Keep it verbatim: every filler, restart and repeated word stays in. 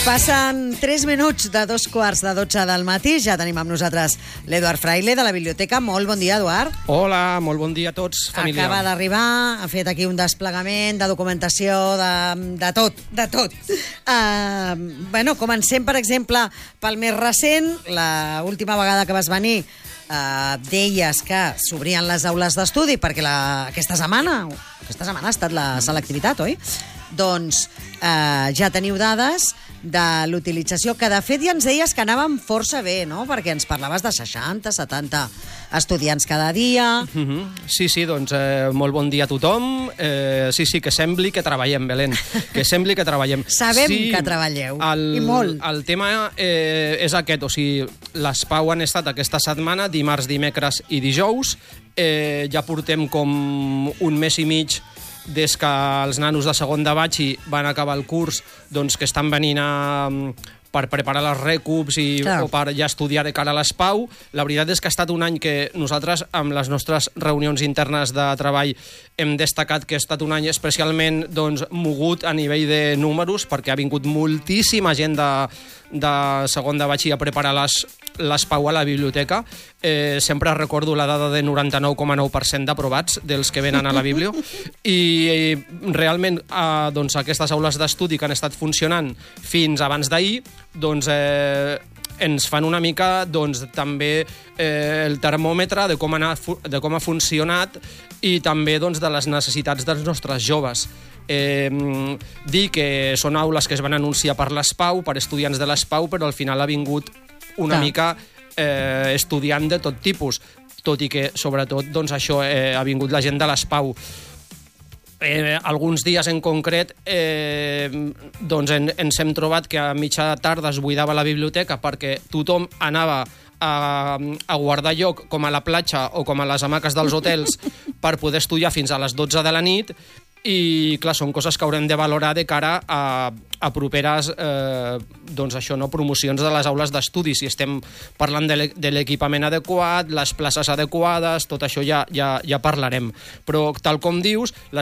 Passen tres minuts de dos quarts de dotze del matí. Ja tenim amb nosaltres l'Eduard Fraile, de la biblioteca. Molt bon dia, Eduard. Hola, molt bon dia a tots, família. Acaba d'arribar, ha fet aquí un desplegament de documentació, de, de tot, de tot. Uh, bueno, comencem, per exemple, pel més recent. L'última vegada que vas venir uh, deies que s'obrien les aules d'estudi perquè la, aquesta setmana, aquesta setmana ha estat la selectivitat, oi? Doncs uh, ja teniu dades de l'utilització, que de fet ja ens deies que anàvem força bé, no? Perquè ens parlaves de seixanta, setanta estudiants cada dia. Mm-hmm. Sí, sí, doncs eh, molt bon dia a tothom. Eh, sí, sí, que sembli que treballem, Belén. Que sembli que treballem. Sabem sí, que treballeu, el, i molt. El tema eh, és aquest, o sigui, les Pau han estat aquesta setmana, dimarts, dimecres i dijous. Eh, ja portem com un mes i mig des que els nanos de segon de batxi van acabar el curs, doncs que estan venint a, per preparar les recups i, o per ja estudiar de cara a les Pau. La veritat és que ha estat un any que nosaltres, amb les nostres reunions internes de treball, hem destacat que ha estat un any especialment doncs, mogut a nivell de números, perquè ha vingut moltíssima gent de, de segon de batxi a preparar les, les Pau a la biblioteca. Eh, sempre recordo la dada de noranta-nou coma nou per cent d'aprovats dels que venen a la Biblio, i, i realment eh, doncs, aquestes aules d'estudi que han estat funcionant fins abans d'ahir, doncs eh, ens fan una mica doncs, també eh, el termòmetre de com, ha, de com ha funcionat i també doncs, de les necessitats dels nostres joves. Eh, dir que són aules que es van anunciar per les Pau, per estudiants de les Pau, però al final ha vingut una Clar. mica eh, estudiant de tot tipus, tot i que, sobretot, doncs, això eh, ha vingut la gent de les Pau. Eh, alguns dies en concret eh, doncs en, ens hem trobat que a mitja tarda es buidava la biblioteca perquè tothom anava a, a guardar lloc com a la platja o com a les hamaques dels hotels per poder estudiar fins a les dotze de la nit. I, clar, són coses que haurem de valorar de cara a, a properes eh, doncs això, no? promocions de les aules d'estudi. Si estem parlant de l'equipament adequat, les places adequades, tot això ja, ja, ja parlarem. Però, tal com dius, les